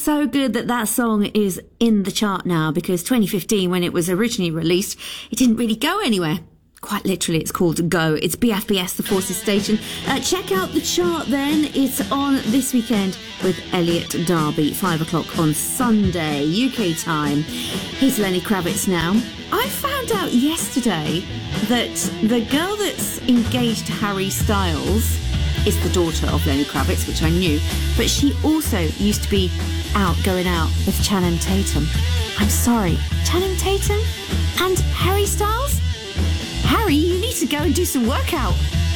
so good that that song is in the chart now, because 2015, when it was originally released, it didn't really go anywhere. Quite literally, it's called Go. It's BFBS, the Forces station. Check out the chart then. It's on this weekend with Elliot Darby, 5 o'clock on Sunday, UK time. Here's Lenny Kravitz now. I found out yesterday that the girl that's engaged to Harry Styles is the daughter of Lenny Kravitz, which I knew, but she also used to be going out with Channing Tatum. I'm sorry, Channing Tatum and Harry Styles? Harry, you need to go and do some workout.